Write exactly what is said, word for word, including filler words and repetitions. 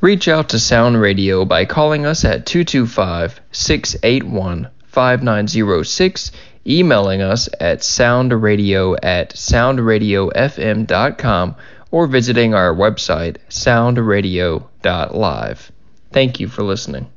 Reach out to Sound Radio by calling us at two two five, six eight one, five nine zero six, emailing us at soundradio at soundradiofm dot com, or visiting our website, soundradio dot live. Thank you for listening.